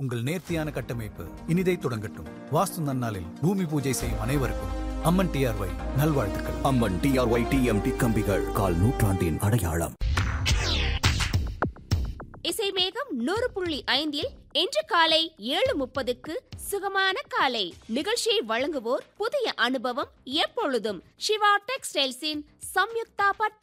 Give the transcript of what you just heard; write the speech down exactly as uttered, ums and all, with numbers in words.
உங்கள் நேர்த்தியான கட்டமைப்பு இனிதை தொடங்கட்டும். வாஸ்து நன்னாளில் பூமி பூஜை செய்யும் அனைவருக்கும் அம்மன் டிஆர்ஒய் நல்வாழ்த்துக்கள். அம்மன் டிஆர்ஒய் டிஎம்டி கம்பிகள், கால் நூற்றாண்டின் அடையாளம். இசை மேகம் நூறு புள்ளி ஐந்தில் இன்று காலை ஏழு முப்பதுக்கு சுகமான காலை நிகழ்ச்சியை வழங்குவோர் புதிய அனுபவம் எப்பொழுதும் சிவா டெக்ஸ்டைல்ஸின் சம்யுக்தா பட்டு.